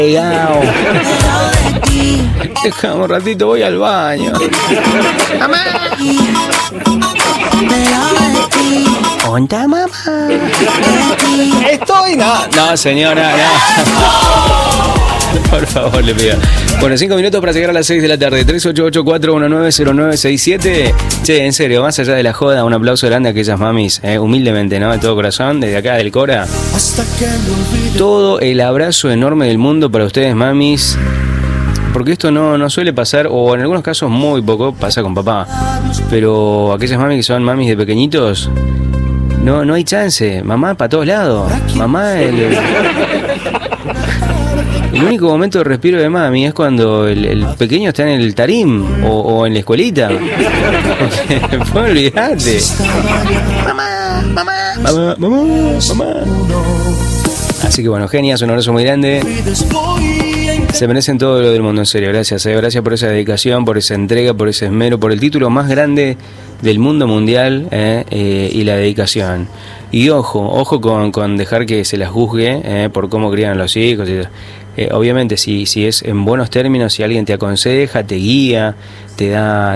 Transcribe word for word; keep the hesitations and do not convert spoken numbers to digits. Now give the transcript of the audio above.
pegado. Déjame un ratito, voy al baño. Mamá. ¿Onda, mamá? Estoy, no. No, señora, no. Por favor, le pido. Bueno, cinco minutos para llegar a las seis de la tarde. tres ocho ocho, cuatro uno nueve, cero nueve seis siete. Che, en serio, más allá de la joda, un aplauso grande a aquellas mamis, eh, humildemente, ¿no? De todo corazón, desde acá del Cora. Todo el abrazo enorme del mundo para ustedes, mamis. Porque esto no, no suele pasar, o en algunos casos muy poco, pasa con papá. Pero aquellas mamis que son mamis de pequeñitos, no, no hay chance. Mamá para todos lados. Mamá, el... El único momento de respiro de mami es cuando el, el pequeño está en el tarim o, o en la escuelita. Después olvidate. Mamá, mamá, mamá, mamá, mamá. Así que bueno, genias, un abrazo muy grande. Se merecen todo lo del mundo, en serio. Gracias, eh. gracias por esa dedicación, por esa entrega, por ese esmero, por el título más grande del mundo mundial eh, eh, y la dedicación. Y ojo, ojo con, con dejar que se las juzgue eh, por cómo crían a los hijos. Y, eh, obviamente, si, si es en buenos términos, si alguien te aconseja, te guía, te da...